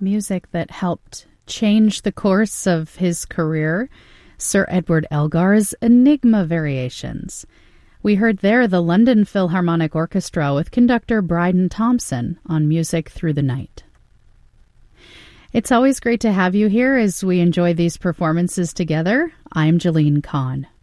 music that helped change the course of his career, Sir Edward Elgar's Enigma Variations. We heard there the London Philharmonic Orchestra with conductor Bryden Thompson on Music Through the Night. It's always great to have you here as we enjoy these performances together. I'm Jeline Kahn.